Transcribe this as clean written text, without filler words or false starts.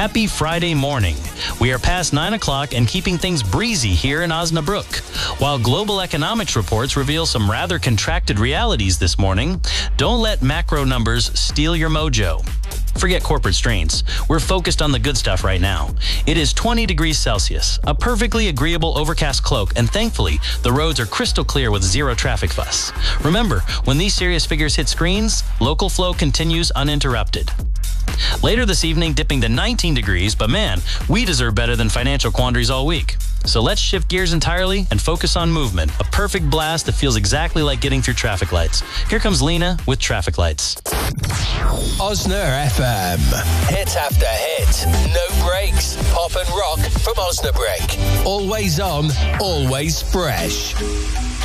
Happy Friday morning. We are past 9 o'clock and keeping things breezy here in Osnabrück. While global economics reports reveal some rather contracted realities this morning, don't let macro numbers steal your mojo. Forget corporate strains. We're focused on the good stuff right now. It is 20 degrees Celsius, a perfectly agreeable overcast cloak, and thankfully, the roads are crystal clear with zero traffic fuss. Remember, when these serious figures hit screens, local flow continues uninterrupted. Later this evening, dipping to 19 degrees, but man, we deserve better than financial quandaries all week. So let's shift gears entirely and focus on movement. A perfect blast that feels exactly like getting through traffic lights. Here comes Lena with Traffic Lights. Osna FM. Hit after hit. No breaks. Pop and rock from Osnabrück. Always on, always fresh.